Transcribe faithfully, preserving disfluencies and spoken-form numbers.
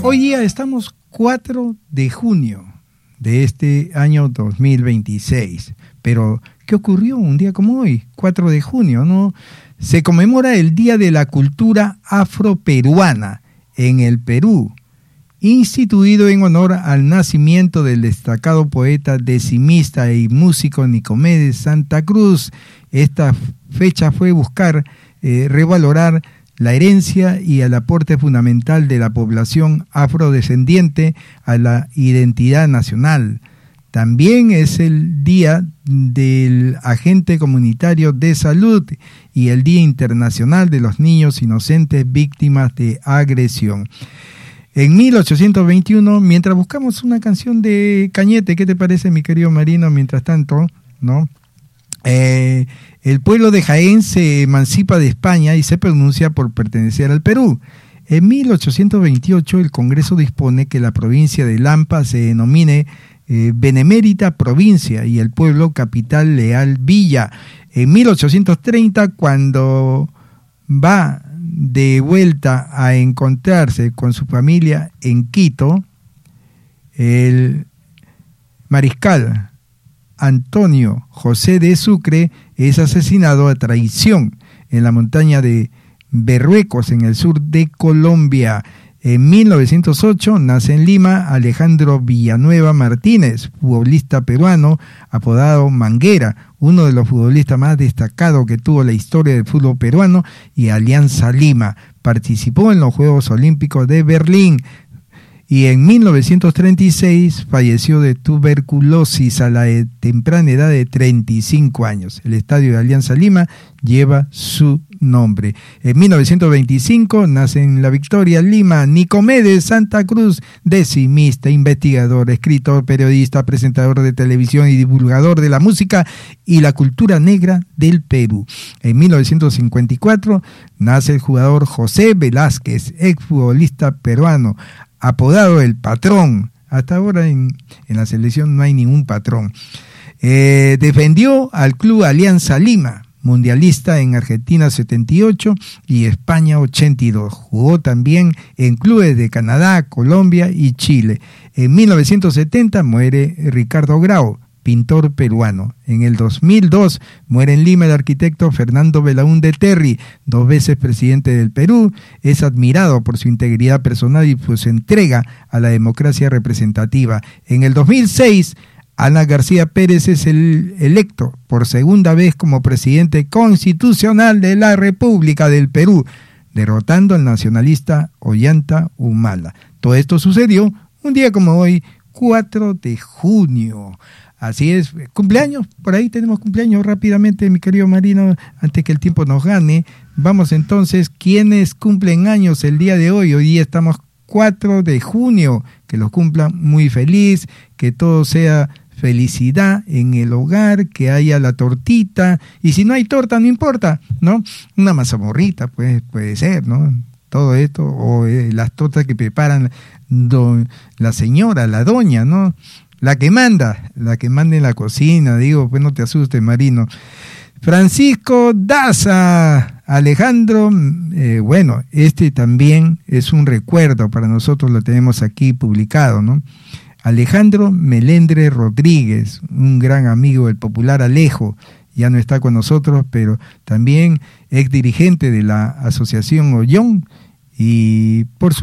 Hoy día estamos cuatro de junio de este año dos mil veintiséis, pero ¿qué ocurrió un día como hoy? cuatro de junio, ¿no? Se conmemora el Día de la Cultura Afroperuana en el Perú, instituido en honor al nacimiento del destacado poeta, decimista y músico Nicomedes Santa Cruz. Esta fecha fue buscar eh, revalorar la herencia y el aporte fundamental de la población afrodescendiente a la identidad nacional. También es el Día del Agente Comunitario de Salud y el Día Internacional de los Niños Inocentes Víctimas de Agresión. En mil ochocientos veintiuno, mientras buscamos una canción de Cañete, ¿qué te parece, mi querido Marino? Mientras tanto, ¿no? Eh, el pueblo de Jaén se emancipa de España y se pronuncia por pertenecer al Perú. En mil ochocientos veintiocho, el Congreso dispone que la provincia de Lampa se denomine eh, Benemérita Provincia y el pueblo capital Leal Villa. En mil ochocientos treinta, cuando va de vuelta a encontrarse con su familia en Quito, el mariscal Antonio José de Sucre es asesinado a traición en la montaña de Berruecos, en el sur de Colombia. En mil novecientos ocho nace en Lima Alejandro Villanueva Martínez, futbolista peruano, apodado Manguera, uno de los futbolistas más destacados que tuvo la historia del fútbol peruano y Alianza Lima. Participó en los Juegos Olímpicos de Berlín y en mil novecientos treinta y seis falleció de tuberculosis a la temprana edad de treinta y cinco años. El estadio de Alianza Lima lleva su nombre. En mil novecientos veinticinco nace en La Victoria, Lima, Nicomedes Santa Cruz, decimista, investigador, escritor, periodista, presentador de televisión y divulgador de la música y la cultura negra del Perú. En mil novecientos cincuenta y cuatro nace el jugador José Velázquez, exfutbolista peruano, apodado el Patrón. Hasta ahora en, en la selección no hay ningún patrón. Eh, defendió al club Alianza Lima, mundialista en Argentina setenta y ocho y España ochenta y dos. Jugó también en clubes de Canadá, Colombia y Chile. En mil novecientos setenta muere Ricardo Grau, pintor peruano. En el dos mil dos muere en Lima el arquitecto Fernando Belaúnde Terry, dos veces presidente del Perú. Es admirado por su integridad personal y por su entrega a la democracia representativa. En el dos mil seis, Ana García Pérez es el electo por segunda vez como presidente constitucional de la República del Perú, derrotando al nacionalista Ollanta Humala. Todo esto sucedió un día como hoy, cuatro de junio. Así es, cumpleaños, por ahí tenemos cumpleaños rápidamente, mi querido Marino, antes que el tiempo nos gane. Vamos entonces, ¿quiénes cumplen años el día de hoy? Hoy día estamos cuatro de junio, que los cumplan muy feliz, que todo sea felicidad en el hogar, que haya la tortita, y si no hay torta, no importa, ¿no? Una mazamorrita, pues, puede ser, ¿no? Todo esto, o eh, las tortas que preparan do, la señora, la doña, ¿no? La que manda, la que manda en la cocina, digo, pues no te asustes, Marino. Francisco Daza, Alejandro, eh, bueno, este también es un recuerdo para nosotros, lo tenemos aquí publicado, ¿no? Alejandro Melendre Rodríguez, un gran amigo del popular Alejo, ya no está con nosotros, pero también ex dirigente de la Asociación Ollón y por su